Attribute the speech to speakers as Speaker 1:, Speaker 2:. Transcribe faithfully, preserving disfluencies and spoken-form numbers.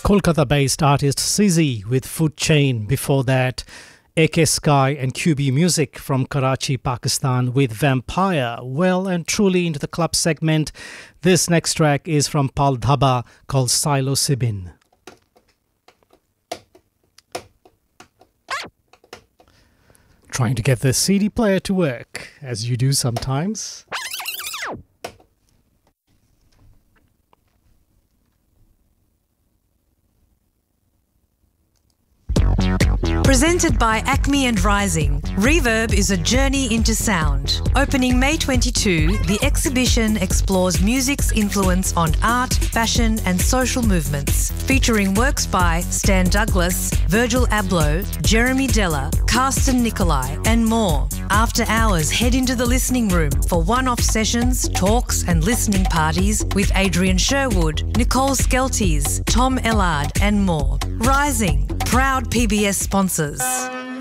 Speaker 1: Kolkata-based artist Sizzy with Food Chain. Before that, A K Sky and Q B Music from Karachi, Pakistan with Vampire. Well and truly into the club segment. This next track is from Pal Dhaba called Psilocybin. Trying to get the C D player to work, as you do sometimes.
Speaker 2: Presented by Acme and Rising, Reverb is a journey into sound. Opening May twenty-second, the exhibition explores music's influence on art, fashion and social movements, featuring works by Stan Douglas, Virgil Abloh, Jeremy Della, Carsten Nicolai and more. After hours, head into the listening room for one-off sessions, talks and listening parties with Adrian Sherwood, Nicole Skelties, Tom Ellard and more. Rising, proud P B S sponsors.